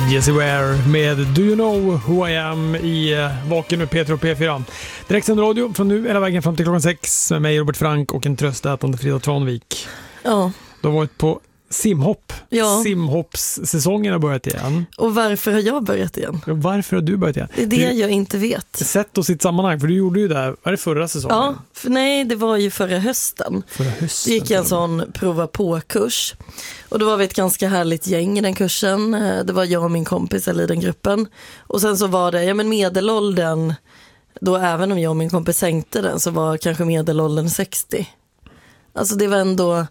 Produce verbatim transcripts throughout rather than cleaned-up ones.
Jessie Ware med Do You Know Who I Am i Vaken med Peter och P fyra. Direktsänd radio från nu hela vägen fram till klockan sex med mig Robert Frank och en tröstätande Frida Tranvik. Ja. Du har varit på simhopp. Ja. Simhoppssäsongen har börjat igen. Och varför har jag börjat igen? Ja, varför har du börjat igen? Det är det du, jag inte vet. Sätt oss i ett sammanhang, för du gjorde ju det, var det förra säsongen? Ja, för nej, det var ju förra hösten. Förra hösten. Det gick en sån prova på-kurs. Och då var vi ett ganska härligt gäng i den kursen. Det var jag och min kompis eller i den gruppen. Och sen så var det, ja men medelåldern, då även om jag och min kompis sänkte den så var kanske medelåldern sextio. Alltså det var ändå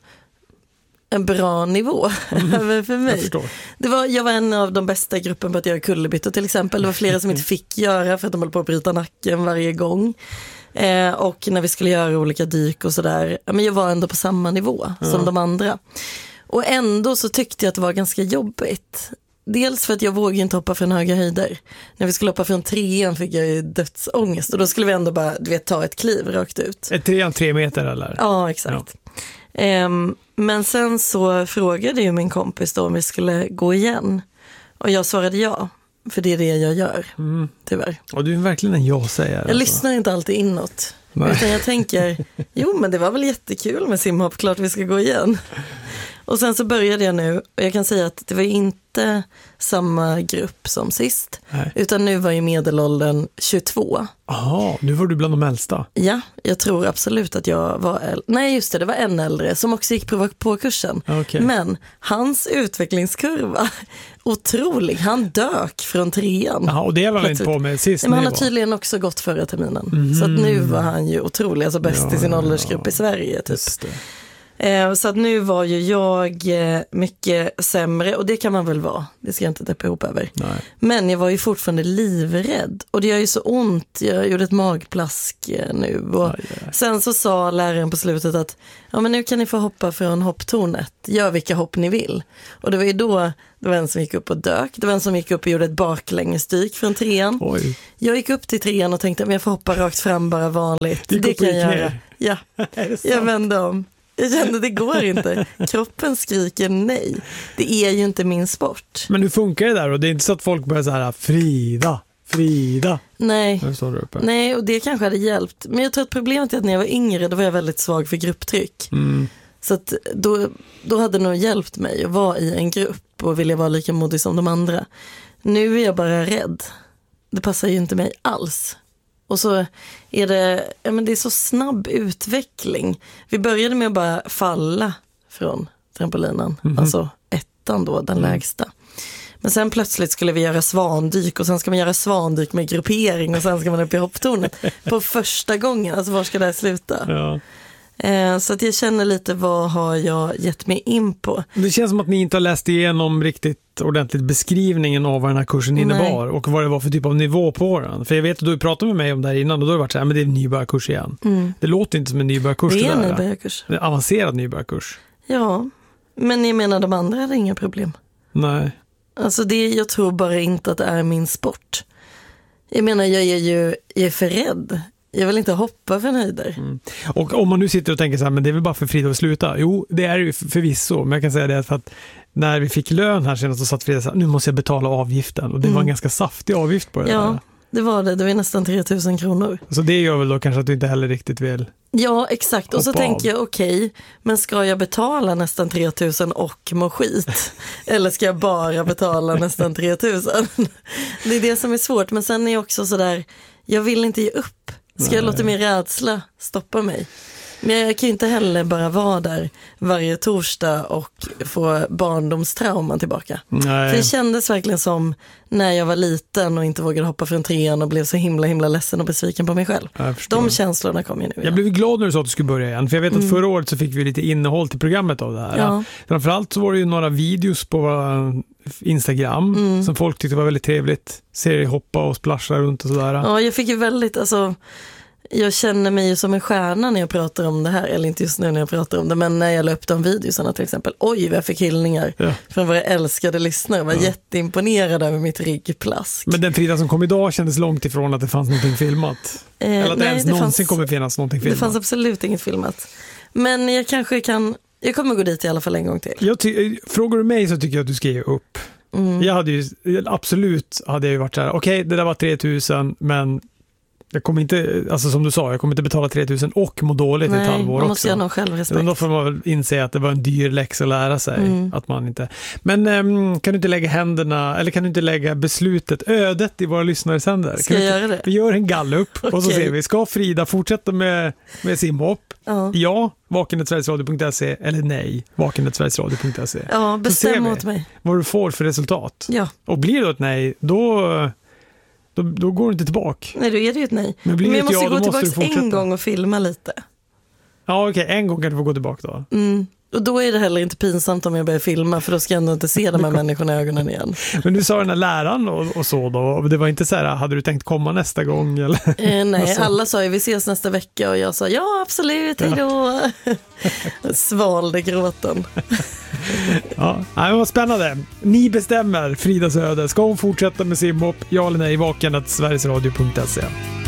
en bra nivå mm. för mig. Jag, det var, jag var en av de bästa i gruppen på att göra kullerbyttor till exempel. Det var flera som inte fick göra för att de höll på att bryta nacken varje gång. Eh, och när vi skulle göra olika dyk och sådär, men jag var ändå på samma nivå ja. som de andra. Och ändå så tyckte jag att det var ganska jobbigt. Dels för att jag vågade inte hoppa från höga höjder. När vi skulle hoppa från trean fick jag ju dödsångest. Och då skulle vi ändå bara, du vet, ta ett kliv rakt ut. Är trean tre meter eller? Ja, exakt. Ja. Um, men sen så frågade ju min kompis då om vi skulle gå igen. Och jag svarade ja. För det är det jag gör, mm. tyvärr. Och du är verkligen en ja-sägare. Jag alltså. lyssnar inte alltid inåt. Nej. Utan jag tänker, jo men det var väl jättekul med simhopp, klart vi ska gå igen. Och sen så började jag nu, och jag kan säga att det var inte samma grupp som sist. Nej. Utan nu var ju medelåldern tjugotvå. Jaha, nu var du bland de äldsta. Ja, jag tror absolut att jag var äldre. Nej just det, det var en äldre som också gick på, på kursen. Okay. Men hans utvecklingskurva, otrolig. Han dök från trean. Jaha, och det var han inte på med sist. Men han har tydligen också gått förra terminen. Mm. Så att nu var han ju otrolig, alltså bäst ja, i sin åldersgrupp ja. i Sverige typ. Eh, så att nu var ju jag eh, mycket sämre, och det kan man väl vara, det ska jag inte deppa ihop över. Nej. Men jag var ju fortfarande livrädd, och det gör ju så ont, jag gjorde ett magplask eh, nu och aj, aj. Sen så sa läraren på slutet att ja men nu kan ni få hoppa från hopptornet, gör vilka hopp ni vill. Och det var ju då det var en som gick upp och dök, det var en som gick upp och gjorde ett baklängesdyk från trean. Oj. Jag gick upp till trean och tänkte men jag får hoppa rakt fram bara vanligt, det kan jag göra. Ja, jag vände om. Jag kände det går inte. Kroppen skriker nej. Det är ju inte min sport. Men hur funkar det där? Och det är inte så att folk börjar så här Frida, Frida. Nej. Nej, och det kanske hade hjälpt. Men jag tror att problemet är att när jag var yngre då var jag väldigt svag för grupptryck. Mm. Så att då, då hade det nog hjälpt mig att vara i en grupp och vilja vara lika modig som de andra. Nu är jag bara rädd. Det passar ju inte mig alls. Och så är det, ja men det är så snabb utveckling. Vi började med att bara falla från trampolinen. Mm-hmm. Alltså ettan då, den mm. lägsta. Men sen plötsligt skulle vi göra svandyk. Och sen ska man göra svandyk med gruppering. Och sen ska man upp i hopptornet. På första gången, alltså var ska det här sluta? Ja. Eh, så att jag känner lite, vad har jag gett mig in på? Det känns som att ni inte har läst igenom riktigt ordentligt beskrivningen av vad den här kursen innebar. Nej. Och vad det var för typ av nivå på den. För jag vet att du pratade med mig om det här innan, och då har det varit så här, men det är en nybörjarkurs igen. Mm. Det låter inte som en nybörjarkurs. Det är en det nybörjarkurs. Det är en avancerad nybörjarkurs. Ja, men jag menar de andra hade inga problem. Nej. Alltså det, jag tror bara inte att det är min sport. Jag menar, jag är ju jag är för rädd. Jag vill inte hoppa för höjder. Mm. Och om man nu sitter och tänker så här, men det är väl bara för Frida att sluta. Jo, det är ju förvisso. Men jag kan säga det för att när vi fick lön här senast så satt Frida så här, nu måste jag betala avgiften. Och det mm. var en ganska saftig avgift på det ja, där. Ja, det var det. Det var nästan tre tusen kronor. Så det gör väl då kanske att du inte heller riktigt vill. Ja, exakt. Och så av. tänker jag, okej, okay, men ska jag betala nästan tre tusen och må skit? Eller ska jag bara betala nästan tre tusen? Det är det som är svårt. Men sen är jag också så där, jag vill inte ge upp. Ska jag låta min rädsla stoppa mig? Men jag kan ju inte heller bara vara där varje torsdag och få barndomstrauman tillbaka. Nej. För det kändes verkligen som när jag var liten och inte vågade hoppa från trean och blev så himla himla ledsen och besviken på mig själv. De känslorna kom ju nu. Jag blev glad när du sa att du skulle börja igen. För jag vet att mm. förra året så fick vi lite innehåll till programmet av det här. Ja. Framförallt så var det ju några videos på våra Instagram mm. som folk tyckte var väldigt trevligt. Ser dig hoppa och splasha runt och sådär. Ja, jag fick ju väldigt, alltså jag känner mig ju som en stjärna när jag pratar om det här. Eller inte just nu när jag pratar om det, men när jag la upp de videosarna till exempel. Oj, vad jag fick hyllningar ja. från våra älskade lyssnare. Jag var ja. jätteimponerad över mitt ryggplask. Men den Frida som kom idag kändes långt ifrån att det fanns någonting filmat. Eh, Eller att nej, det ens det någonsin fanns, kommer finnas någonting filmat. Det fanns absolut inget filmat. Men jag kanske kan, jag kommer gå dit i alla fall en gång till. Jag ty- frågar du mig så tycker jag att du ska ge upp. Mm. Jag hade ju, absolut hade jag ju varit så här, okej, okay, det där var tre tusen, men jag kommer inte, alltså som du sa, jag kommer inte betala tre tusen och må dåligt i ett halvår också. Nej, man måste göra någon självrespekt. Då får man väl inse att det var en dyr läxa att lära sig. Mm. Att man inte... Men um, kan du inte lägga händerna, eller kan du inte lägga beslutet, ödet i våra lyssnares händer? Ska jag inte, göra det? Vi gör en gallup okay. och så ser vi, ska Frida fortsätta med, med simhopp? Ja, ja vaken sveriges radio punkt se eller nej, vaken sveriges radio punkt se. Ja, bestäm åt mig. Vad du får för resultat. Ja. Och blir det ett nej, då... Då, då går det inte tillbaka. Nej, då är det ju ett nej. Men, Men jag måste ja, gå tillbaka en gång och filma lite. Ja, okej. Okay. En gång kan du få gå tillbaka då. Mm. Och då är det heller inte pinsamt om jag börjar filma, för då ska jag ändå inte se de här människorna i ögonen igen. Men du sa den här läraren och, och så då. Det var inte så här, hade du tänkt komma nästa gång? Eller? Eh, nej, alltså. Alla sa ju vi ses nästa vecka och jag sa ja, absolut, hej då. Svalde gråten. Ja, men vad spännande. Ni bestämmer Fridas öde. Ska hon fortsätta med simhopp? Ja eller nej, vaken sveriges radio punkt se.